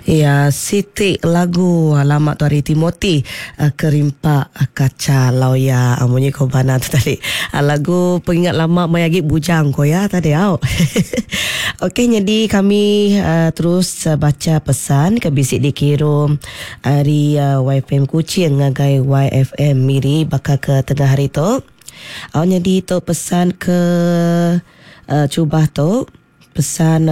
Ya, Siti lagu alamat tu hari Timothy kerimpak kaca lauya amunyi ko bana tu tadi. Lagu pengingat lama mayagi bujang ko ya tadi au. Okey, jadi kami terus baca pesan ke bisik dikirim hari YFM Kuching ngagai YFM Miri bakal ke tengah hari tu. Jadi tu pesan ke cuba tu pesan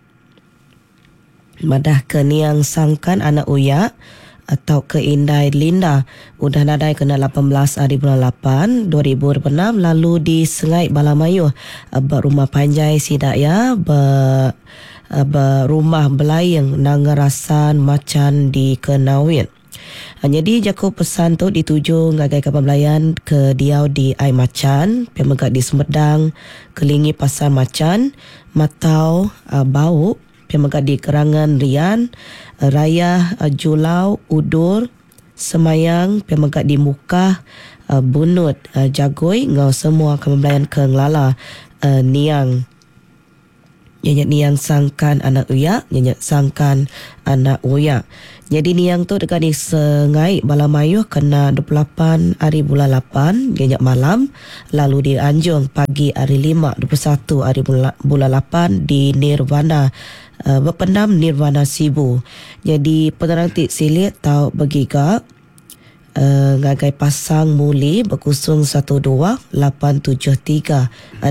madah ke Niang Sangkan anak uya atau ke Indai Linda udah nadai kena 18 hari bulan 8 2006 lalu di Sengai Balamayu berumah panjai sidak ya berumah belayang nangarasan macan di Kenawin. Jadi jaku pesan tu dituju ngagai kapal belayan ke diau di Ai Macan, pemegak di Sumedang, kelingi pasar macan, matau bau pemegak di Kerangan Rian, Raya Julau Udur, Semayang pemegak di Mukah, Bunut Jagoi ngau semua kemembelayan ke Ngelala Niang. Nyanyak Niang Sangkan anak uya, nyanyak Sangkan anak uya. Jadi Niang tu dekat di Sengai Balamayu kena 28 hari bulan 8 nyanyak malam, lalu di Anjung pagi hari 5 21 hari bulan 8 di Nirvana berpendam Nirvana Sibu. Jadi penerang tik silit tau begiga ngagai pasang muli berkusung 12-873-6869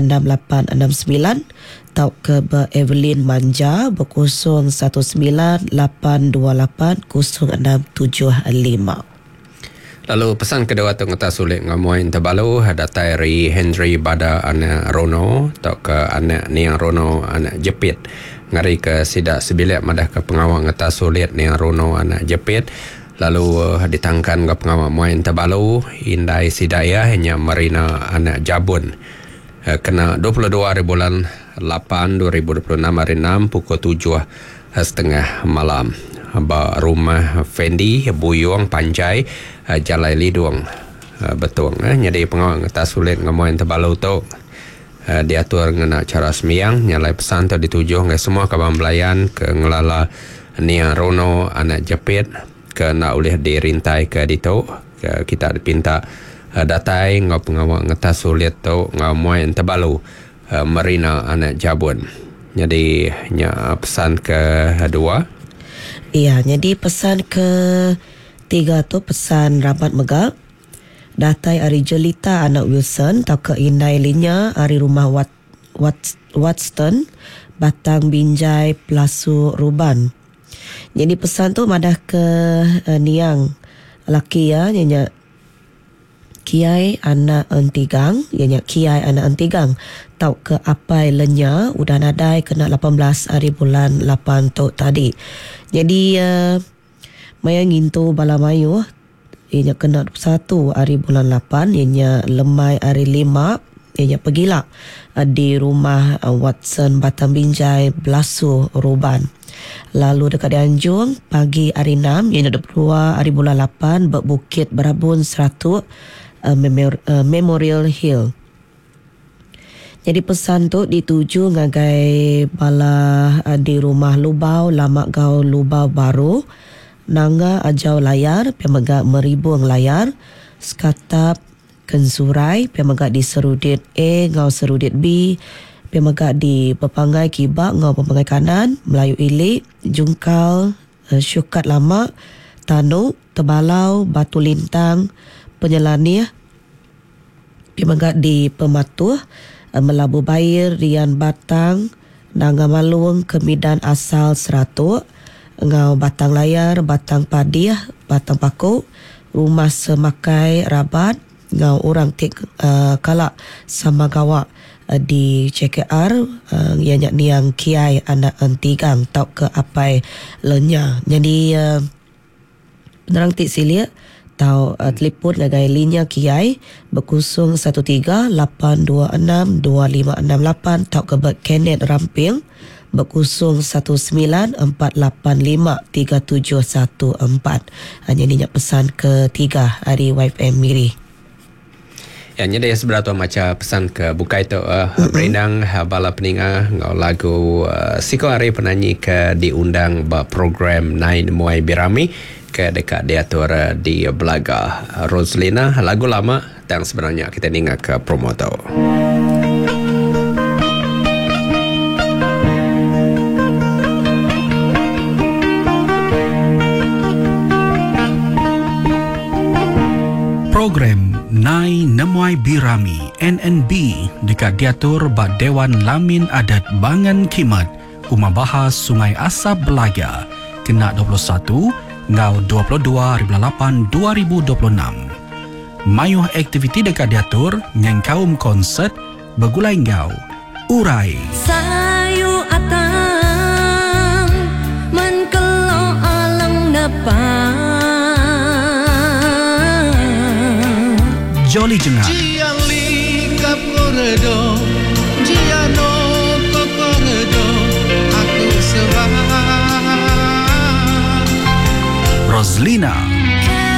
tau ke Evelyn Manja berkusung 19-828-0675. Lalu pesan kedua tu ngata sulit ngamuin terbalu datai ri Henry Bada anak Rono tau ke anak Niang Rono anak Jepit ngari ke sidak sebilik madah ke pengawal ngata sulit Niang Rono anak Jepit. Lalu ditangkan ke pengawal muain terbalu Indai Sidaya hanya Marina anak Jabun kena 22 hari bulan 8 2026 hari 6 pukul 7:30 malam. Rumah Fendi Buyuang Panjai Jalai Liduang betul jadi pengawal ngata sulit ngamuin terbalu tu diatur ngena cara semiyang nyalai pesan tu dituju ngai semua kawan belayan ke Ngelala Niang Rono anak Jepit ke nak boleh dirintai ke ditu ke kita dipinta datai ngau pengawal ngata sulit tu ngamuin terbalu Marina anak Jabun. Jadi pesan kedua. Iya, jadi pesan ke-3 tu pesan rabat megak. Datai ari Jelita anak Wilson tau ke Indai Linya ari rumah Watson Batang Binjai Pelasu Ruban. Jadi pesan tu madah ke Niang laki ya nyanyak Kiai anak Entigang, nyanyak Kiai anak Entigang tau ke Apai Lenya udah nadai kena 18 hari bulan 8 tu tadi. Jadi maya ngintu Balamayu ianya kena 21 hari bulan 8 ianya Lemai hari 5 ianya pergilah di rumah Watson Batang Binjai Belasu Ruban. Lalu dekat di Anjung pagi hari 6 ianya 22 hari bulan 8 Bukit Berabun Seratu Memorial Hill. Jadi pesan tu dituju ngagai bala di rumah Lubau Lamak Gau Lubau Baru Nanga Ajau Layar pemegak Meribung Layar Sekatap Kensurai pemegak di Serudit A Ngau Serudit B pemegak di Pepangai Kibak Ngau Pepangai Kanan Melayu Ilik Jungkal Syukat Lama Tanu Tebalau Batu Lintang Penyelani pemegak di Pematuh Melabu Bair, Rian Batang, Nanga Malung, Kemidan Asal Seratuk, Ngau Batang Layar, Batang Padiah, Batang Paku, Rumah Semakai Rabat, Ngau Orang Tik Kalak Samagawa di CKR, ianya Niang Kiai anak Entigang tau ke Apai Lenya. Jadi penerang Tik Silia tau telefon ngagai linya Kiai berkusung 13-826-2568 tau ke Kenneth Ramping berkusung 19-485-3714. Hanya ni pesan ke-3 hari YFM Miri. Yang nyedaya sebelah tu macam pesan ke bukai tu berendang bala peninga ngau lagu Siko Ari penyanyi ke diundang program Nai Muai Birami ke dekat diatur di Belaga. Roslina lagu lama yang sebenarnya kita dengar ke promo tu. Program Nai Nemuai Birami NNB dekat diatur bak Dewan Lamin Adat Bangan Kimat Umah Bahas Sungai Asap Belaga kena 21 ngau 22/8/2026. Mayuh aktiviti dekat diatur yang kaum konsert bergulai ngau urai Sayu atang menkelo alang depan Jolly Jengah Jiang li kap koredo Jiano kokoredo Aku serang Roslina